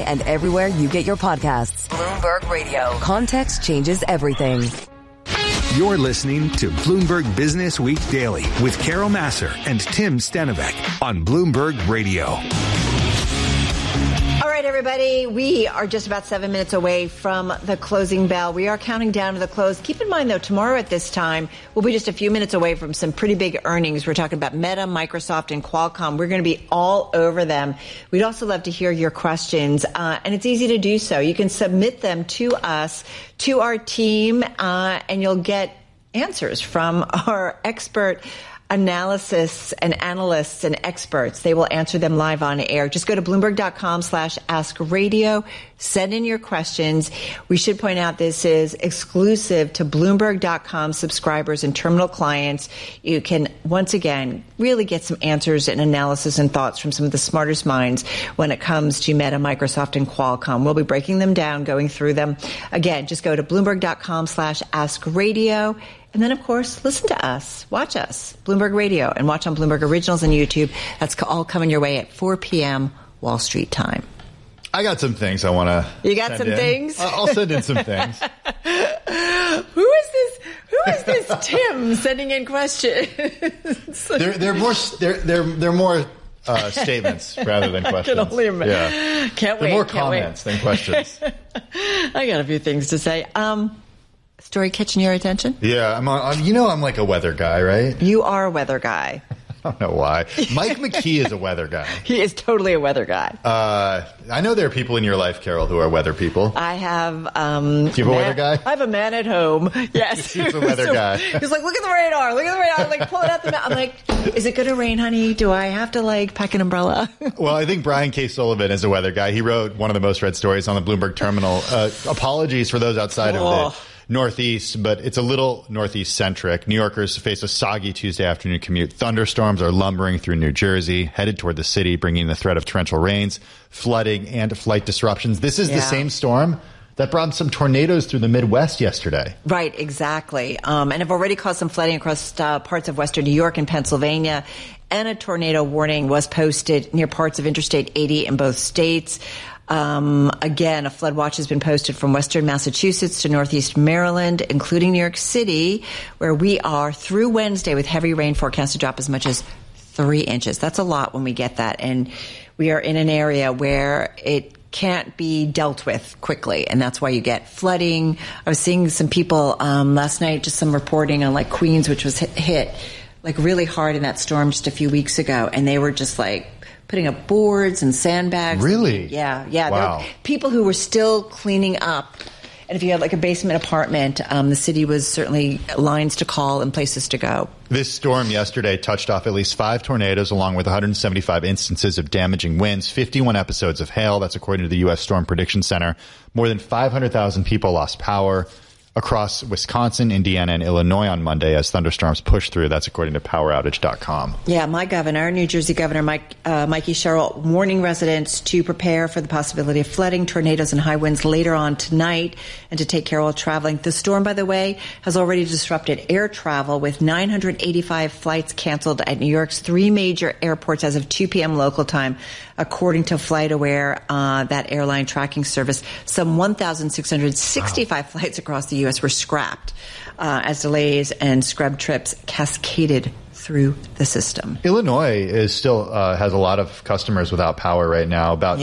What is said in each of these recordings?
and everywhere you get your podcasts. Bloomberg Radio. Context changes everything. You're listening to Bloomberg Business Week Daily with Carol Massar and Tim Stenovec on Bloomberg Radio. All right, everybody, we are just about 7 minutes away from the closing bell. We are counting down to the close. Keep in mind, though, tomorrow at this time, we'll be just a few minutes away from some pretty big earnings. We're talking about Meta, Microsoft, and Qualcomm. We're going to be all over them. We'd also love to hear your questions, and it's easy to do so. You can submit them to us, to our team, and you'll get answers from our expert analysis and analysts and experts. They will answer them live on air. Just go to Bloomberg.com/askradio. Send in your questions. We should point out this is exclusive to Bloomberg.com subscribers and terminal clients. You can, once again, really get some answers and analysis and thoughts from some of the smartest minds when it comes to Meta, Microsoft, and Qualcomm. We'll be breaking them down, going through them. Again, just go to Bloomberg.com/askradio. And then, of course, listen to us, watch us, Bloomberg Radio, and watch on Bloomberg Originals and YouTube. That's all coming your way at 4 p.m. Wall Street time. I got some things I want to You got some things? I'll send in some things. Who is this Tim sending in questions? They're more statements rather than questions. I can only imagine. Yeah. Can't wait. They're more comments than questions. I got a few things to say. Story catching your attention? Yeah, I'm like a weather guy, right? You are a weather guy. I don't know why. Mike McKee is a weather guy. He is totally a weather guy. I know there are people in your life, Carol, who are weather people. I have. Do you have a weather guy? I have a man at home. Yes. He's a weather guy. He's like, look at the radar. Look at the radar. I'm like, pull it out the map. I'm like, is it going to rain, honey? Do I have to pack an umbrella? Well, I think Brian K. Sullivan is a weather guy. He wrote one of the most read stories on the Bloomberg Terminal. Apologies for those outside of the Northeast, but it's a little Northeast-centric. New Yorkers face a soggy Tuesday afternoon commute. Thunderstorms are lumbering through New Jersey, headed toward the city, bringing the threat of torrential rains, flooding, and flight disruptions. This is the same storm that brought some tornadoes through the Midwest yesterday. Right, exactly. And have already caused some flooding across parts of western New York and Pennsylvania. And a tornado warning was posted near parts of Interstate 80 in both states. Again, a flood watch has been posted from western Massachusetts to northeast Maryland, including New York City, where we are through Wednesday with heavy rain forecast to drop as much as 3 inches. That's a lot when we get that. And we are in an area where it can't be dealt with quickly, and that's why you get flooding. I was seeing some people last night, just some reporting on Queens, which was hit really hard in that storm just a few weeks ago, and they were just putting up boards and sandbags. Really? Yeah. Wow. There were people who were still cleaning up. And if you had a basement apartment, the city was certainly lines to call and places to go. This storm yesterday touched off at least 5 tornadoes, along with 175 instances of damaging winds, 51 episodes of hail. That's according to the U.S. Storm Prediction Center. More than 500,000 people lost power across Wisconsin, Indiana, and Illinois on Monday as thunderstorms pushed through. That's according to PowerOutage.com. Yeah, my governor, New Jersey Governor Mikey Sherrill, warning residents to prepare for the possibility of flooding, tornadoes, and high winds later on tonight and to take care while traveling. The storm, by the way, has already disrupted air travel with 985 flights canceled at New York's 3 major airports as of 2 p.m. local time, according to FlightAware, that airline tracking service. Some 1,665 flights across the U.S. were scrapped as delays and scrub trips cascaded through the system. Illinois is still has a lot of customers without power right now. About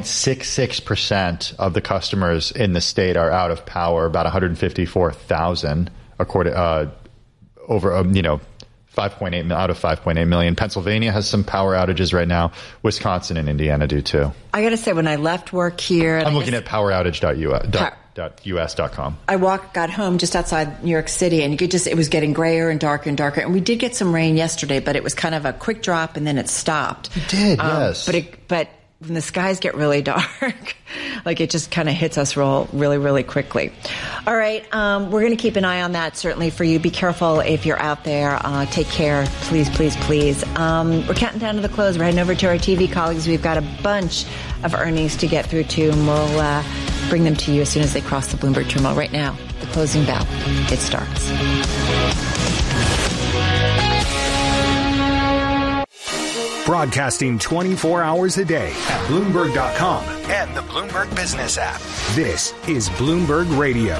2.66% of the customers in the state are out of power. About 154,000, according over 5.8 out of 5.8 million. Pennsylvania has some power outages right now. Wisconsin and Indiana do too. I got to say, when I left work here, I'm looking at poweroutage.us.com. I got home just outside New York City, and it was getting grayer and darker and darker. And we did get some rain yesterday, but it was kind of a quick drop, and then it stopped. It did, yes. But when the skies get really dark, it just kind of hits us really, really quickly. All right, we're going to keep an eye on that, certainly, for you. Be careful if you're out there. Take care. Please, please, please. We're counting down to the close. We're heading over to our TV colleagues. We've got a bunch of earnings to get through, too, and we'll bring them to you as soon as they cross the Bloomberg Terminal. Right now, the closing bell. It starts. Broadcasting 24 hours a day at Bloomberg.com and the Bloomberg Business app. This is Bloomberg Radio.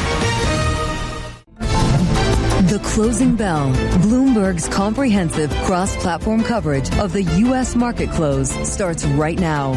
The Closing Bell, Bloomberg's comprehensive cross-platform coverage of the U.S. market close starts right now.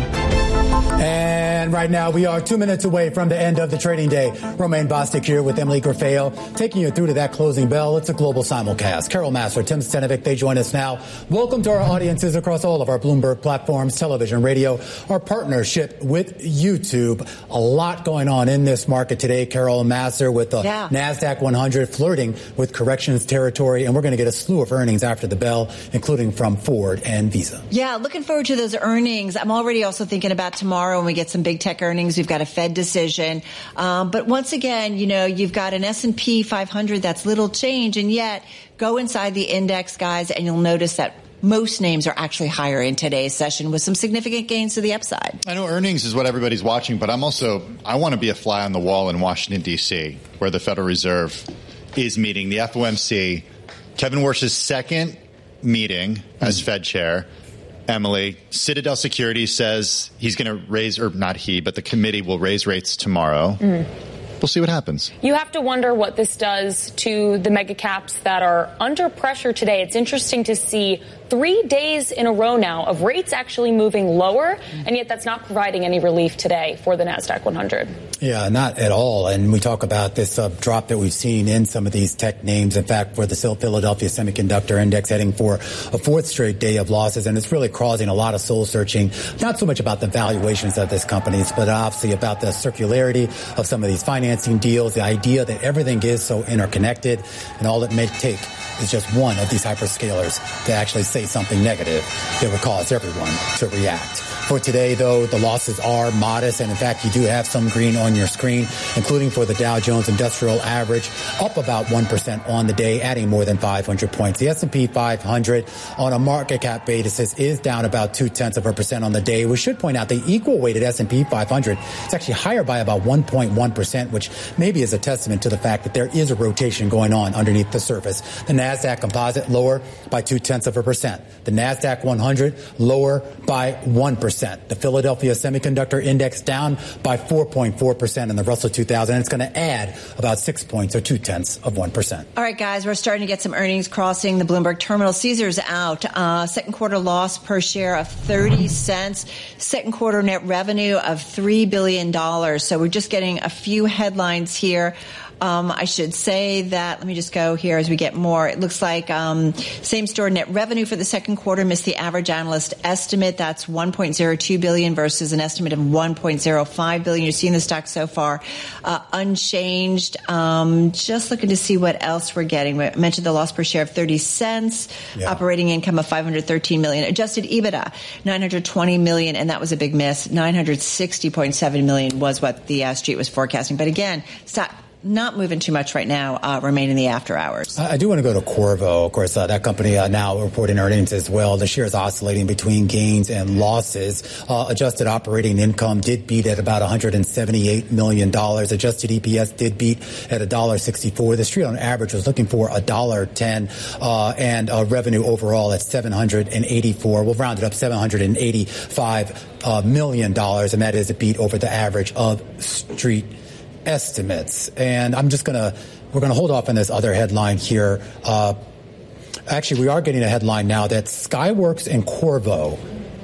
And right now, we are 2 minutes away from the end of the trading day. Romaine Bostick here with Emily Grafeo, taking you through to that closing bell. It's a global simulcast. Carol Massar, Tim Stenovic, they join us now. Welcome to our audiences across all of our Bloomberg platforms, television, radio, our partnership with YouTube. A lot going on in this market today. Carol Massar with the NASDAQ 100 flirting with corrections territory. And we're going to get a slew of earnings after the bell, including from Ford and Visa. Yeah, looking forward to those earnings. I'm already also thinking about tomorrow when we get some big tech earnings. We've got a Fed decision. But once again, you know, you've got an S&P 500 that's little change, and yet go inside the index, guys, and you'll notice that most names are actually higher in today's session with some significant gains to the upside. I know earnings is what everybody's watching, but I want to be a fly on the wall in Washington, D.C., where the Federal Reserve is meeting. The FOMC, Kevin Warsh's second meeting as Fed chair. Emily, Citadel Securities says he's going to raise, or not he, but the committee will raise rates tomorrow. We'll see what happens. You have to wonder what this does to the mega caps that are under pressure today. It's interesting to see 3 days in a row now of rates actually moving lower, and yet that's not providing any relief today for the NASDAQ 100. Yeah, not at all. And we talk about this drop that we've seen in some of these tech names. In fact, for the Philadelphia Semiconductor Index heading for a fourth straight day of losses, and it's really causing a lot of soul searching, not so much about the valuations of these companies, but obviously about the circularity of some of these financing deals, the idea that everything is so interconnected, and all it may take is just one of these hyperscalers to actually say something negative that would cause everyone to react. For today, though, the losses are modest, and in fact, you do have some green on your screen, including for the Dow Jones Industrial Average, up about 1% on the day, adding more than 500 points. The S&P 500 on a market cap basis is down about 0.2% on the day. We should point out the equal-weighted S&P 500 is actually higher by about 1.1%, which maybe is a testament to the fact that there is a rotation going on underneath the surface. The NASDAQ Composite lower by 0.2%. The NASDAQ 100 lower by 1%. The Philadelphia Semiconductor Index down by 4.4%, and the Russell 2000. And it's going to add about 6 points, or 0.2%. All right, guys, we're starting to get some earnings crossing the Bloomberg terminal. Caesar's out. Second quarter loss per share of 30 cents. Second quarter net revenue of $3 billion. So we're just getting a few headlines here. I should say that, let me just go here as we get more. It looks like same store net revenue for the second quarter missed the average analyst estimate. That's $1.02 billion versus an estimate of $1.05 billion. You've seen the stock so far unchanged. Just looking to see what else we're getting. We mentioned the loss per share of 30 cents, operating income of $513 million, adjusted EBITDA $920 million, and that was a big miss. $960.7 million was what the street was forecasting. But again, stock not moving too much right now, remain in the after hours. I do want to go to Qorvo. Of course, that company now reporting earnings as well. The shares oscillating between gains and losses. Adjusted operating income did beat at about $178 million. Adjusted EPS did beat at $1.64. The street on average was looking for $1.10, and revenue overall at $784. We'll round it up, $785 million, and that is a beat over the average of street estimates. And we're going to hold off on this other headline here. Actually, we are getting a headline now that Skyworks and Qorvo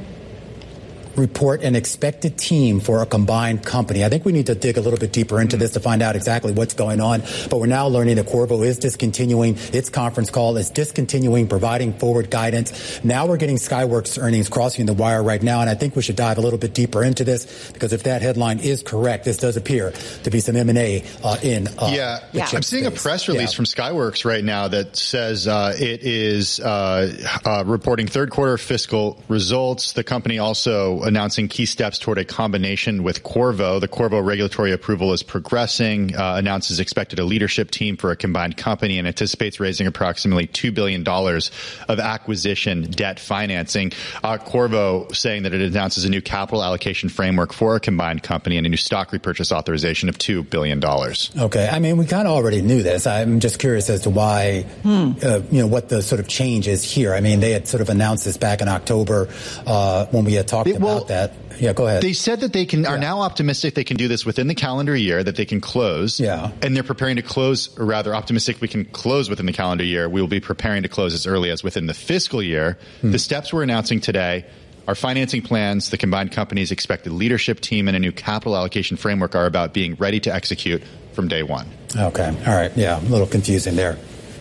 report an expected team for a combined company. I think we need to dig a little bit deeper into this to find out exactly what's going on. But we're now learning that Qorvo is discontinuing its conference call, is discontinuing providing forward guidance. Now we're getting Skyworks earnings crossing the wire right now, and I think we should dive a little bit deeper into this, because if that headline is correct, this does appear to be some M&A in the chip I'm seeing space. a press release from Skyworks right now that says it is reporting third quarter fiscal results. The company also also announcing key steps toward a combination with Qorvo. The Qorvo regulatory approval is progressing, announces expected a leadership team for a combined company, and anticipates raising approximately $2 billion of acquisition debt financing. Qorvo saying that it announces a new capital allocation framework for a combined company and a new stock repurchase authorization of $2 billion. Okay. I mean, we kind of already knew this. I'm just curious as to why, what the sort of change is here. I mean, they had sort of announced this back in October when we had talked about that. Yeah, go ahead. They said that they are now optimistic they can do this within the calendar year, that they can close. Yeah. And they're preparing to close, or rather optimistic we can close within the calendar year. We will be preparing to close as early as within the fiscal year. The steps we're announcing today, our financing plans, the combined company's expected leadership team, and a new capital allocation framework are about being ready to execute from day one. Okay. All right. Yeah, a little confusing there.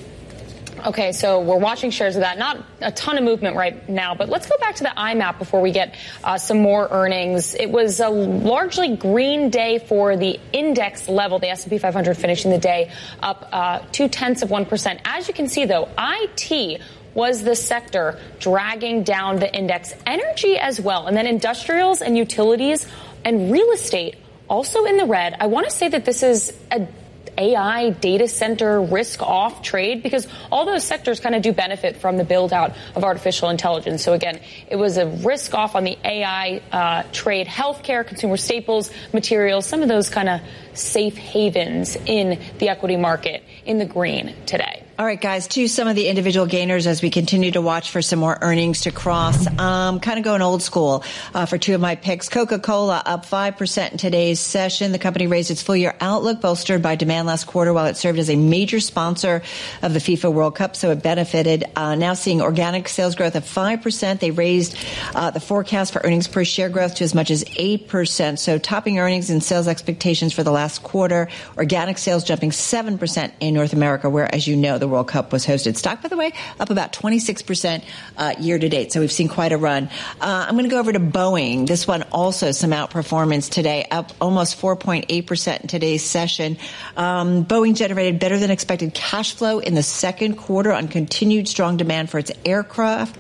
Okay, so we're watching shares of that. Not a ton of movement right now, but let's go back to the IMAP before we get some more earnings. It was a largely green day for the index level, the S&P 500 finishing the day up 0.2%. As you can see, though, IT was the sector dragging down the index. Energy as well, and then industrials and utilities and real estate also in the red. I want to say that this is a AI data center risk off trade because all those sectors kind of do benefit from the build out of artificial intelligence. So again, it was a risk off on the AI trade, healthcare, consumer staples, materials, some of those kind of safe havens in the equity market in the green today. All right, guys, to some of the individual gainers as we continue to watch for some more earnings to cross. Kind of going old school for two of my picks. Coca-Cola up 5% in today's session. The company raised its full-year outlook, bolstered by demand last quarter while it served as a major sponsor of the FIFA World Cup, so it benefited. Now seeing organic sales growth of 5%. They raised the forecast for earnings per share growth to as much as 8%. So topping earnings and sales expectations for the last quarter. Organic sales jumping 7% in North America, where, as you know, the World Cup was hosted. Stock, by the way, up about 26% year to date. So we've seen quite a run. I'm going to go over to Boeing. This one also some outperformance today, up almost 4.8% in today's session. Boeing generated better than expected cash flow in the second quarter on continued strong demand for its aircraft.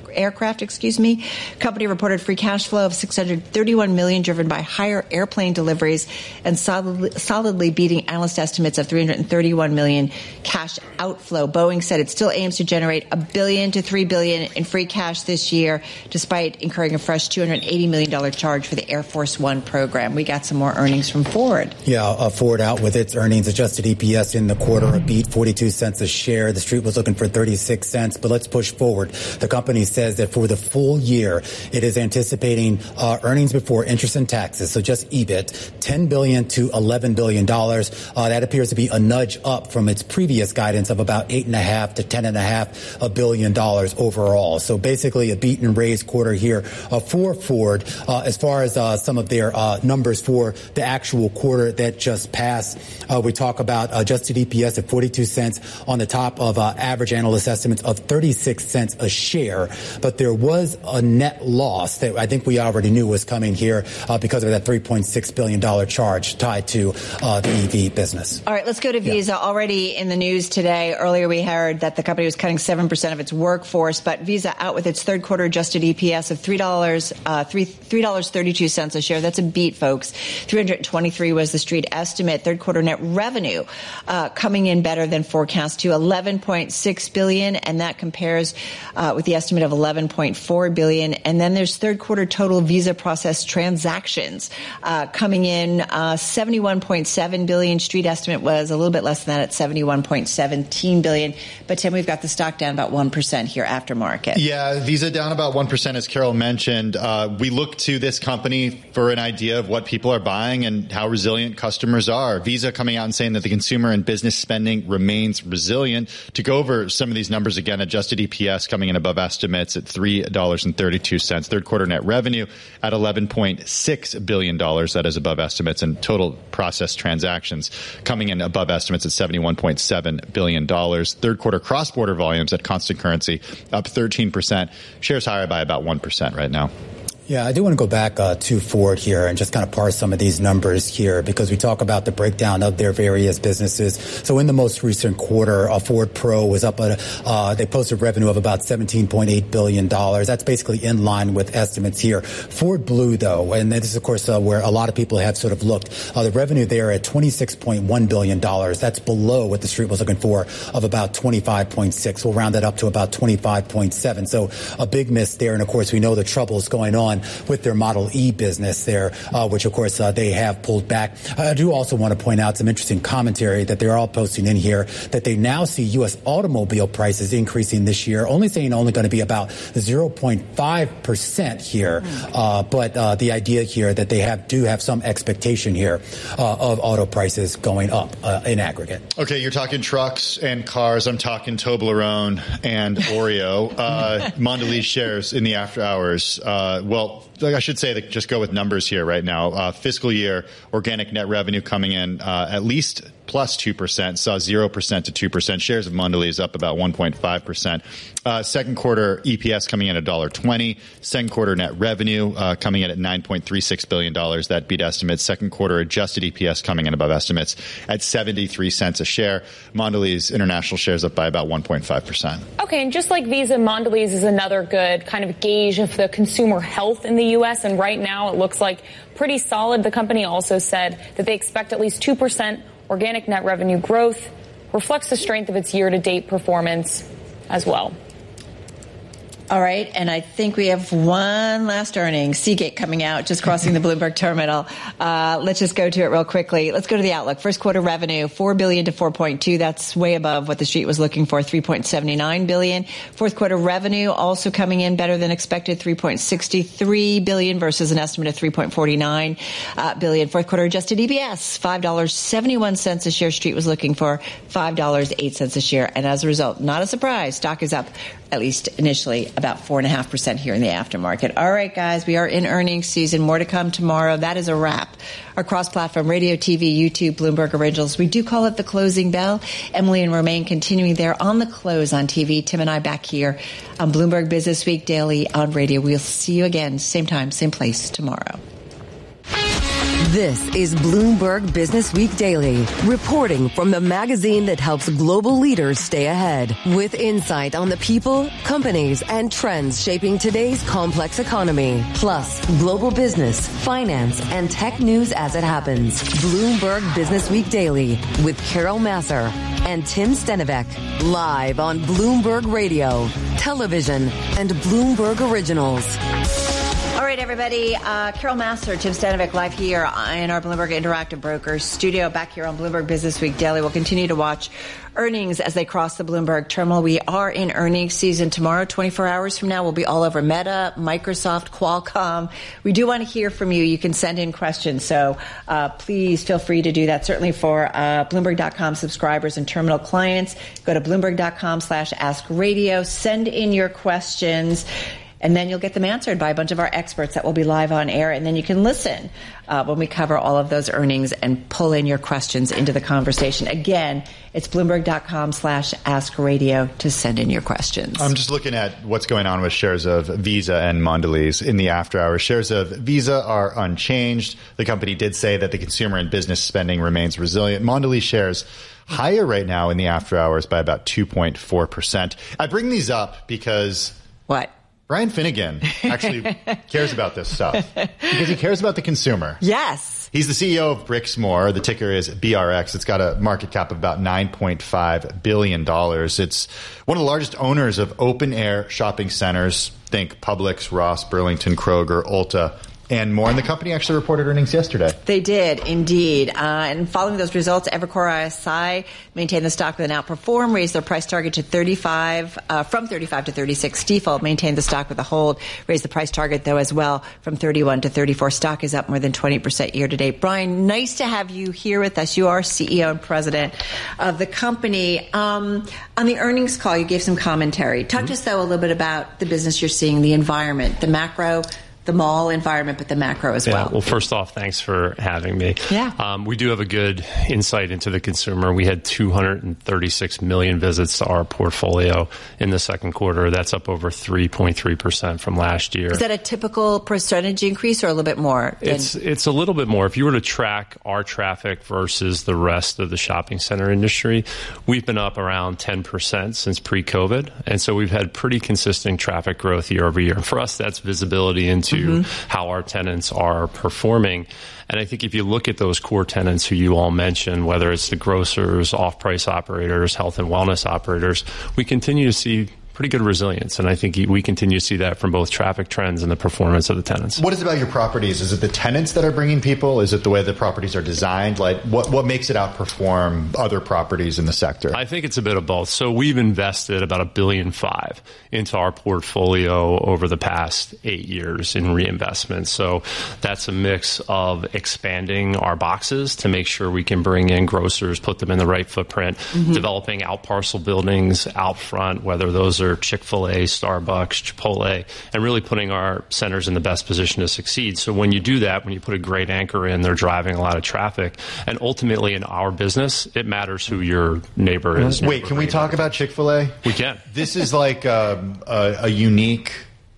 Company reported free cash flow of $631 million, driven by higher airplane deliveries and solidly beating analyst estimates of $331 million cash outflow. Boeing said it still aims to generate $1 billion to $3 billion in free cash this year, despite incurring a fresh $280 million charge for the Air Force One program. We got some more earnings from Ford. Yeah, Ford out with its earnings. Adjusted EPS in the quarter, a beat, 42 cents a share. The street was looking for 36 cents, but let's push forward. The company says that for the full year, it is anticipating earnings before interest and taxes, so just EBIT, $10 billion to $11 billion. That appears to be a nudge up from its previous guidance of about $8.5 to $10.5 billion overall. So basically a beat and raise quarter here for Ford. As far as some of their numbers for the actual quarter that just passed, we talk about adjusted EPS at 42 cents on the top of average analyst estimates of 36 cents a share. But there was a net loss that I think we already knew was coming here because of that $3.6 billion charge tied to the EV business. All right, let's go to Visa. Already in the news today, earlier we heard that the company was cutting 7% of its workforce, but Visa out with its third quarter adjusted EPS of $3.32 a share. That's a beat, folks. 323 was the street estimate. Third quarter net revenue coming in better than forecast to $11.6 billion, and that compares with the estimate of $11.4 billion. And then there's third quarter total Visa processed transactions coming in $71.7 billion. Street estimate was a little bit less than that at $71.17 billion. But Tim, we've got the stock down about 1% here after market. Yeah, Visa down about 1%, as Carol mentioned. We look to this company for an idea of what people are buying and how resilient customers are. Visa coming out and saying that the consumer and business spending remains resilient. To go over some of these numbers again, adjusted EPS coming in above estimates at $3.32. Third quarter net revenue at $11.6 billion. That is above estimates. And total processed transactions coming in above estimates at $71.7 billion. Third quarter cross-border volumes at constant currency up 13%. Shares higher by about 1% right now. Yeah, I do want to go back to Ford here and just kind of parse some of these numbers here, because we talk about the breakdown of their various businesses. So in the most recent quarter, Ford Pro was up they posted revenue of about $17.8 billion. That's basically in line with estimates here. Ford Blue, though, and this is, of course, where a lot of people have sort of looked, the revenue there at $26.1 billion. That's below what the street was looking for of about 25.6. We'll round that up to about 25.7. So a big miss there. And, of course, we know the troubles going on with their Model E business there, which, of course, they have pulled back. I do also want to point out some interesting commentary that they're all posting in here, that they now see U.S. automobile prices increasing this year, only going to be about 0.5% here. But the idea here that they do have some expectation here of auto prices going up in aggregate. Okay, you're talking trucks and cars. I'm talking Toblerone and Oreo. Mondelez shares in the after hours. Well, I should say that just go with numbers here right now. Fiscal year organic net revenue coming in at least plus 2%, saw 0% to 2%. Shares of Mondelez up about 1.5%. Second quarter EPS coming in at $1.20. Second quarter net revenue coming in at $9.36 billion. That beat estimates. Second quarter adjusted EPS coming in above estimates at 73 cents a share. Mondelez International shares up by about 1.5%. Okay, and just like Visa, Mondelez is another good kind of gauge of the consumer health in the U.S., and right now it looks like pretty solid. The company also said that they expect at least 2% organic net revenue growth, reflects the strength of its year-to-date performance as well. All right, and I think we have one last earnings. Seagate coming out, just crossing the Bloomberg terminal. Let's just go to it real quickly. Let's go to the outlook. First quarter revenue, $4 billion to $4.2. That's way above what the street was looking for, $3.79 billion. Fourth quarter revenue also coming in better than expected, $3.63 billion versus an estimate of $3.49 billion. Fourth quarter adjusted EPS, $5.71 a share. Street was looking for $5.08 a share. And as a result, not a surprise, stock is up, at least initially, about 4.5% here in the aftermarket. All right, guys, we are in earnings season. More to come tomorrow. That is a wrap. Our cross-platform radio, TV, YouTube, Bloomberg Originals. We do call it the closing bell. Emily and Romaine continuing there on the close on TV. Tim and I back here on Bloomberg Business Week Daily on radio. We'll see you again, same time, same place tomorrow. This is Bloomberg Business Week Daily, reporting from the magazine that helps global leaders stay ahead, with insight on the people, companies, and trends shaping today's complex economy, plus global business, finance, and tech news as it happens. Bloomberg Business Week Daily with Carol Massar and Tim Stenivek, live on Bloomberg Radio, television, and Bloomberg Originals. All right, everybody. Carol Massar, Tim Stenivek, live here in our Bloomberg Interactive Brokers studio, back here on Bloomberg Business Week Daily. We'll continue to watch earnings as they cross the Bloomberg terminal. We are in earnings season tomorrow. 24 hours from now, we'll be all over Meta, Microsoft, Qualcomm. We do want to hear from you. You can send in questions, so please feel free to do that. Certainly for Bloomberg.com subscribers and terminal clients, go to Bloomberg.com/AskRadio. Send in your questions, and then you'll get them answered by a bunch of our experts that will be live on air. And then you can listen when we cover all of those earnings and pull in your questions into the conversation. Again, it's Bloomberg.com/AskRadio to send in your questions. I'm just looking at what's going on with shares of Visa and Mondelez in the after hours. Shares of Visa are unchanged. The company did say that the consumer and business spending remains resilient. Mondelez shares higher right now in the after hours by about 2.4%. I bring these up because... What? Brian Finnegan actually cares about this stuff because he cares about the consumer. Yes. He's the CEO of Brixmor. The ticker is BRX. It's got a market cap of about $9.5 billion. It's one of the largest owners of open-air shopping centers. Think Publix, Ross, Burlington, Kroger, Ulta, and more. And the company actually reported earnings yesterday. They did, indeed. And following those results, Evercore ISI maintained the stock with an outperform, raised their price target to 35, from 35 to 36. Stifel maintained the stock with a hold, raised the price target, though, as well, from 31 to 34. Stock is up more than 20% year to date. Brian, nice to have you here with us. You are CEO and president of the company. On the earnings call, you gave some commentary. Talk to us, though, a little bit about the business you're seeing, the environment, the macro the mall environment, but the macro as well. Well, first off, thanks for having me. Yeah. We do have a good insight into the consumer. We had 236 million visits to our portfolio in the second quarter. That's up over 3.3% from last year. Is that a typical percentage increase or a little bit more? It's a little bit more. If you were to track our traffic versus the rest of the shopping center industry, we've been up around 10% since pre-COVID. And so we've had pretty consistent traffic growth year over year. And for us, that's visibility into how our tenants are performing. And I think if you look at those core tenants who you all mentioned, whether it's the grocers, off-price operators, health and wellness operators, we continue to see pretty good resilience. And I think we continue to see that from both traffic trends and the performance of the tenants. What is it about your properties? Is it the tenants that are bringing people? Is it the way the properties are designed? Like, what makes it outperform other properties in the sector? I think it's a bit of both. So we've invested about $1.5 billion into our portfolio over the past 8 years in reinvestment. So that's a mix of expanding our boxes to make sure we can bring in grocers, put them in the right footprint, developing out parcel buildings out front, whether those are Chick-fil-A, Starbucks, Chipotle, and really putting our centers in the best position to succeed. So when you do that, when you put a great anchor in, they're driving a lot of traffic. And ultimately in our business, it matters who your neighbor is. Wait, can we talk about Chick-fil-A? We can. This is like a unique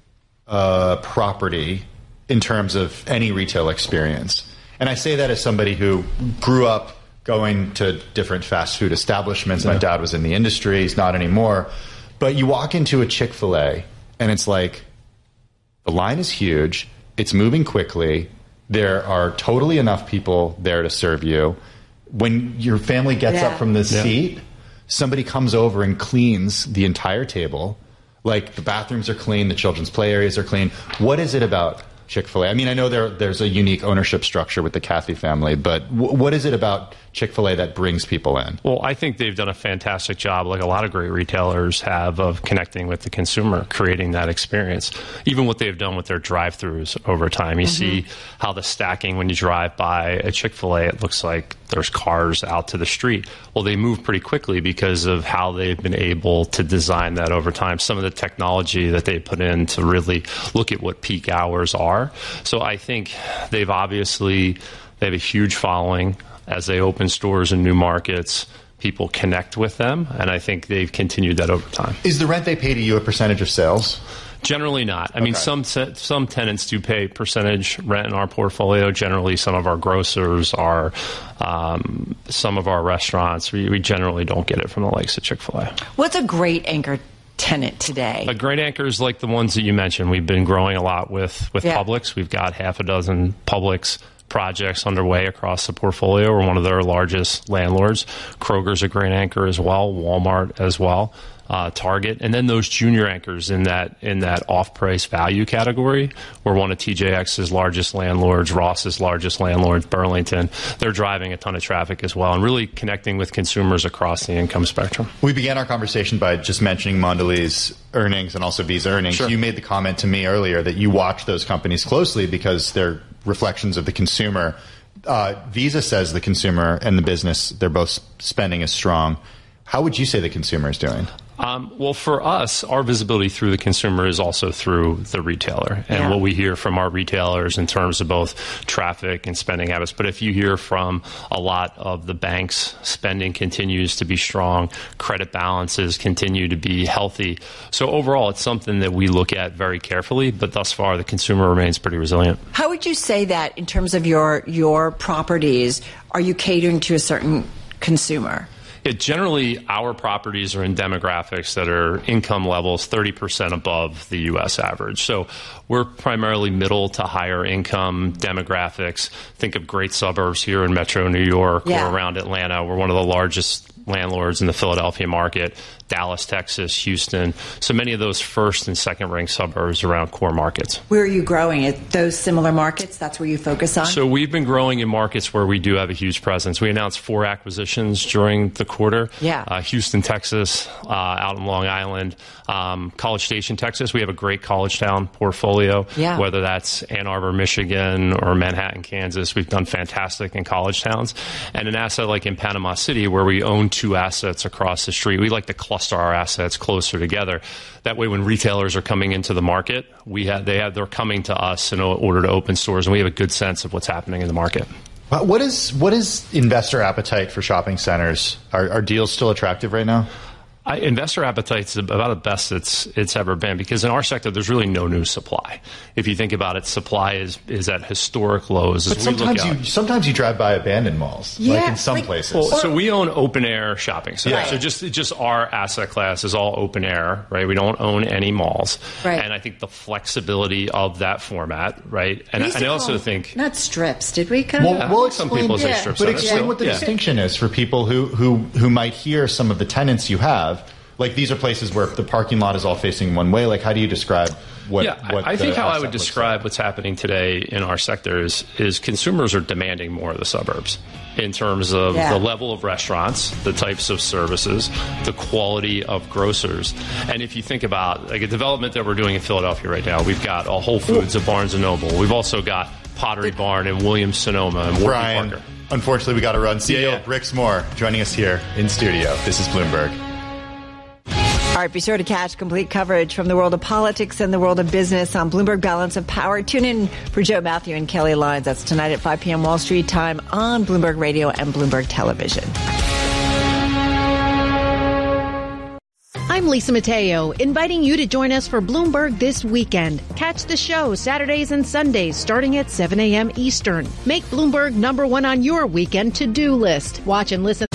property in terms of any retail experience. And I say that as somebody who grew up going to different fast food establishments. My dad was in the industry. He's not anymore. But you walk into a Chick-fil-A, and it's like, the line is huge. It's moving quickly. There are totally enough people there to serve you. When your family gets up from the seat, somebody comes over and cleans the entire table. Like, the bathrooms are clean, the children's play areas are clean. What is it about Chick-fil-A? I mean, I know there's a unique ownership structure with the Cathy family, but what is it about Chick-fil-A that brings people in? Well, I think they've done a fantastic job, like a lot of great retailers have, of connecting with the consumer, creating that experience. Even what they've done with their drive-thrus over time. You see how the stacking, when you drive by a Chick-fil-A, it looks like there's cars out to the street. Well, they move pretty quickly because of how they've been able to design that over time. Some of the technology that they put in to really look at what peak hours are. So I think they have a huge following. As they open stores in new markets, people connect with them, and I think they've continued that over time. Is the rent they pay to you a percentage of sales? Generally not. I mean, some tenants do pay percentage rent in our portfolio. Generally, some of our grocers are, some of our restaurants. We generally don't get it from the likes of Chick-fil-A. What's a great anchor tenant today? A great anchor is like the ones that you mentioned. We've been growing a lot with Publix. We've got half a dozen Publix projects underway across the portfolio. We're one of their largest landlords. Kroger's a great anchor as well. Walmart as well. Target, and then those junior anchors in that off-price value category. We're one of TJX's largest landlords, Ross's largest landlords, Burlington. They're driving a ton of traffic as well, and really connecting with consumers across the income spectrum. We began our conversation by just mentioning Mondelez earnings and also Visa earnings. Sure. You made the comment to me earlier that you watch those companies closely because they're reflections of the consumer. Visa says the consumer and the business, they're both spending is strong. How would you say the consumer is doing? Well, for us, our visibility through the consumer is also through the retailer and what we hear from our retailers in terms of both traffic and spending habits. But if you hear from a lot of the banks, spending continues to be strong, credit balances continue to be healthy. So overall, it's something that we look at very carefully, but thus far, the consumer remains pretty resilient. How would you say that in terms of your properties, are you catering to a certain consumer? Generally, our properties are in demographics that are income levels 30% above the U.S. average. So we're primarily middle to higher income demographics. Think of great suburbs here in Metro New York or around Atlanta. We're one of the largest landlords in the Philadelphia market, Dallas, Texas, Houston. So many of those first and second ranked suburbs around core markets. Where are you growing? At those similar markets? That's where you focus on? So we've been growing in markets where we do have a huge presence. We announced 4 acquisitions during the quarter. Houston, Texas, out in Long Island, College Station, Texas. We have a great college town portfolio, whether that's Ann Arbor, Michigan, or Manhattan, Kansas. We've done fantastic in college towns. And an asset like in Panama City, where we own 2 assets across the street. We like to cluster our assets closer together. That way, when retailers are coming into the market, they're coming to us in order to open stores, and we have a good sense of what's happening in the market. What is investor appetite for shopping centers? Are deals still attractive right now? Investor appetite is about the best it's ever been, because in our sector, there's really no new supply. If you think about it, supply is at historic lows. But sometimes you drive by abandoned malls, like in some places. Well, so we own open air shopping centers. Yeah. So just our asset class is all open air, right? We don't own any malls. Right. And I think the flexibility of that format, right? And I also think not strips, did we? Well, some people say strip but centers. explain what the distinction is for people who might hear some of the tenants you have. Like, these are places where the parking lot is all facing one way. Like, how do you describe what I think how I would describe what's happening today in our sector is consumers are demanding more of the suburbs in terms of the level of restaurants, the types of services, the quality of grocers. And if you think about like a development that we're doing in Philadelphia right now, we've got a Whole Foods, a Barnes & Noble. We've also got Pottery Barn and Williams-Sonoma and Warby Parker. Unfortunately, we got to run. CEO Brix Moore joining us here in studio. This is Bloomberg. All right, be sure to catch complete coverage from the world of politics and the world of business on Bloomberg Balance of Power. Tune in for Joe Matthew and Kelly Lyons. That's tonight at 5 p.m. Wall Street time on Bloomberg Radio and Bloomberg Television. I'm Lisa Mateo, inviting you to join us for Bloomberg This Weekend. Catch the show Saturdays and Sundays starting at 7 a.m. Eastern. Make Bloomberg #1 on your weekend to-do list. Watch and listen